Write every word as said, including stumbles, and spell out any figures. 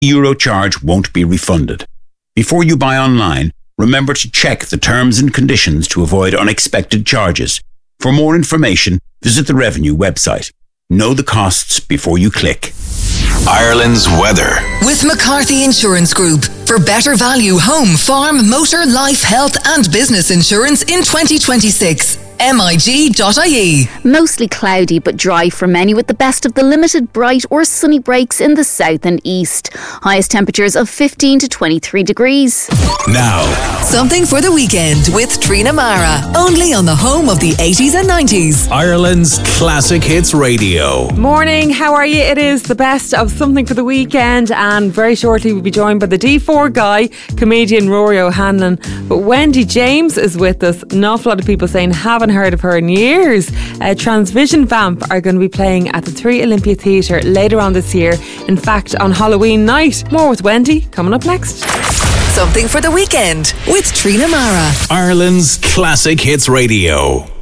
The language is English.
euro charge won't be refunded. Before you buy online, remember to check the terms and conditions to avoid unexpected charges. For more information, visit the Revenue website. Know the costs before you click. Ireland's weather. With McCarthy Insurance Group. For better value home, farm, motor, life, health and business insurance in twenty twenty-six. M I G dot I E. Mostly cloudy but dry for many, with the best of the limited bright or sunny breaks in the south and east. Highest temperatures of fifteen to twenty-three degrees. Now, something for the weekend with Trina Mara. Only on the home of the eighties and nineties. Ireland's Classic Hits Radio. Morning, how are you? It is the best of something for the weekend, and very shortly we'll be joined by the D four guy, comedian Rory O'Hanlon. But Wendy James is with us. An awful lot of people saying haven't heard of her in years. uh, Transvision Vamp are going to be playing at the Three Olympia Theatre later on this year. In fact, on Halloween night. More with Wendy coming up next. Something for the weekend with Trina Mara. Ireland's Classic Hits Radio.